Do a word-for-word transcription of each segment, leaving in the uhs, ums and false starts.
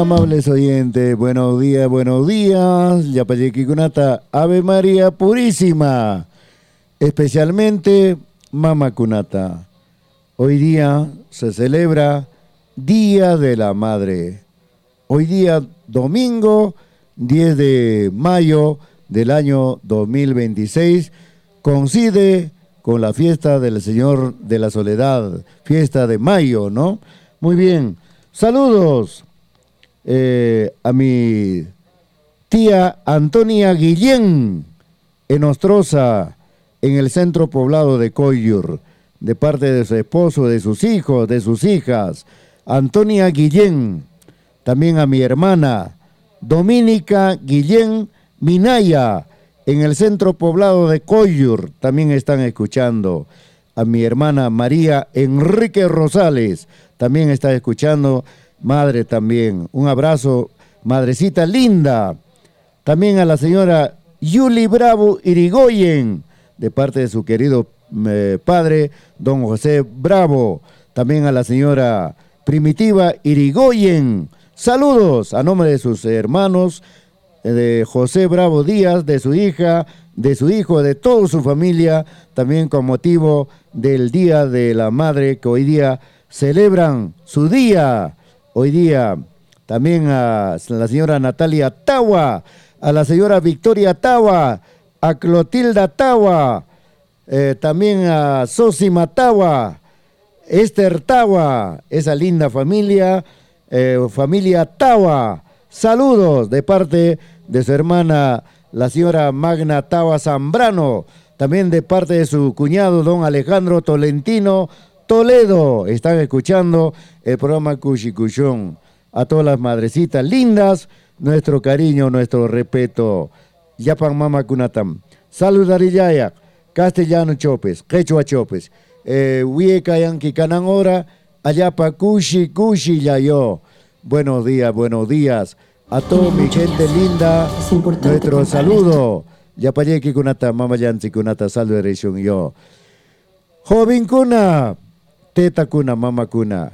Amables oyentes, buenos días, buenos días. Yapayeki Kunata, Ave María Purísima. Especialmente Mama Kunata. Hoy día se celebra Día de la Madre. Hoy día, domingo, diez de mayo del año dos mil veintiséis, coincide con la fiesta del Señor de la Soledad, fiesta de mayo, ¿no? Muy bien, saludos eh, a mi tía Antonia Guillén, en Ostroza, en el centro poblado de Coyur, de parte de su esposo, de sus hijos, de sus hijas, Antonia Guillén. También a mi hermana Dominica Guillén Minaya, en el centro poblado de Coyur, también están escuchando. A mi hermana María Enrique Rosales, también está escuchando. Madre también, un abrazo, madrecita linda. También a la señora Yuli Bravo Irigoyen, de parte de su querido eh, padre, don José Bravo. También a la señora Primitiva Irigoyen. Saludos a nombre de sus hermanos, de José Bravo Díaz, de su hija, de su hijo, de toda su familia, también con motivo del Día de la Madre, que hoy día celebran su día. Hoy día también a la señora Natalia Tawa, a la señora Victoria Tawa, a Clotilda Tawa, eh, también a Sosima Tawa, Esther Tawa, esa linda familia, eh, familia Tawa. Saludos de parte de su hermana, la señora Magna Tawa Zambrano, también de parte de su cuñado, don Alejandro Tolentino Toledo. Están escuchando el programa Cuchicuchón. A todas las madrecitas lindas, nuestro cariño, nuestro respeto. Yapan Mama Kunatam. Saludarillaya, castellano chopes, quechua chopes. Huieca yanqui canan hora, allapa cuchi cuchi yayo. Buenos días, buenos días. A toda mi gente linda, nuestro saludo. Yapayeki kunata, mama yansi kunata, saludation yo. Joven kuna, teta kuna, mama kuna.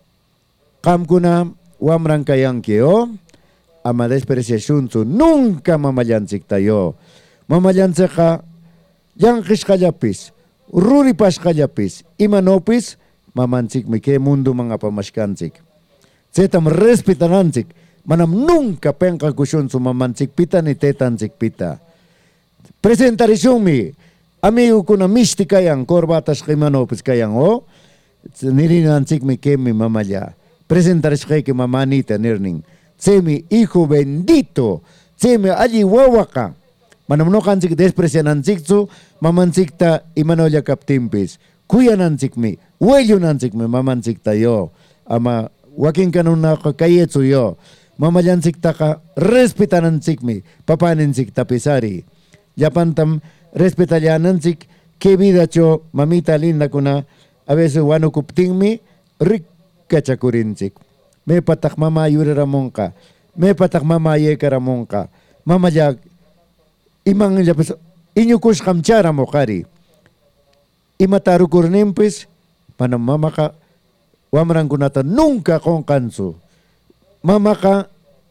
Kam kuna, wamran kayanki yo. Ama despreciación su, nunca mama yansik tayo. Mama yanseka, yankish kayapis, ruri pas kayapis, imanopis, mamansik mi ke mundo mga pamaskansik. Zetam respetanansik. Manam nunca penka kusyon su mamansik pita ni tetansik pita. Presentarisyon mi, amigo ko na misti kayang, korbatas kay manopis kayang o, nirinansik mi ke mi mamaya. Presentaris kay ki mamanita nirning. Tse mi hijo bendito, tse mi allí wawaka. Manam no kansik desprecianansik su, mamansik ta imanoya kaptimpis. Kuyanansik mi, huelyo nansik mi mamansik tayo. Ama wakin kanun na kakayetsu yo. Mamayansik taka, respetanansik mi, papanansik tapisari. Yapantam, respetallanansik, que vida cho, mamita linda kuna, a veces wano kupting mi, rikka chakurinsik. Me patak mama yuri ramonka, me patak mama yeka ramonka, mama jag, imang yapis, inyukus kamchara mokari. Imatarukur nimpis, panam mama ka, wamrang kunata nunca con kanso. Mama ka,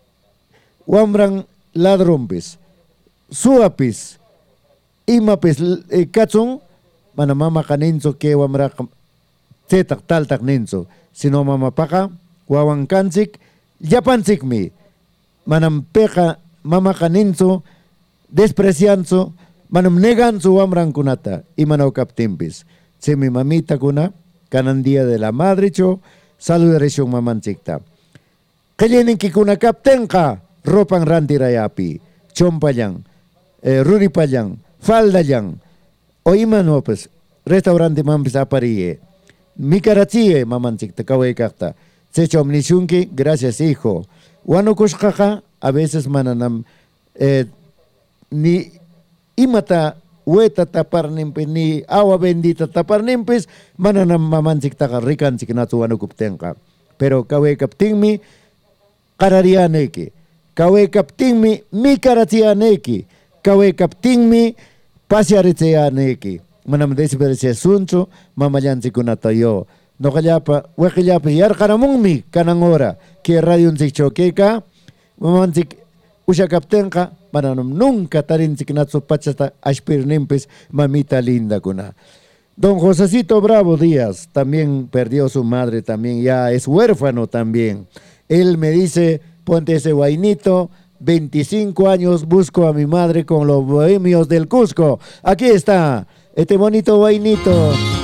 wamrang ladrompis, suapis, imapis eh, katsong, mana mama ka ninso ke wamra tetak taltak ninso. Sino mama paka, wawang kansik, yapansik mi, manam peka mama ka ninso, desprecianso, manam neganso wamrang kunata, imanaw kaptimpis. Si mi mamita kuna, kanan Día de la Madre cho, saludarisyon mamansikta. Kalinin kikuna kapten ka, ropang ranti rayapi, chompa yang, eh, ruri pa yang, falda yang, o imano pues, restaurante mampis apariye, mi karatsiye mamansikta, kaway kakta, se chomnisyunki, gracias hijo, wano kushkaka, a veces mananam, eh, ni imata, weta tapar nimpis, ni awa bendita tapar nimpis, mananam mamansikta ka, rikansik na tu wano kupten ka, pero kaway kapting mi, kararianeki, kawe kaptingmi mi karatianeki, kawe kaptingmi pasiaritseaneki. Manam desperece suncho, mamayansi kunatayo, noqallapa waqillapa yarqaramunmi kanan hora que radio nsikchokeka mamanchik ushakaptenqa manam nunca tarinchik natsu pachata ashpirnimpis mamita linda kuna. Don Josecito Bravo Díaz también perdió su madre, también ya es huérfano también. Él me dice, ponte ese guainito, veinticinco años busco a mi madre con los bohemios del Cusco. Aquí está, este bonito guainito.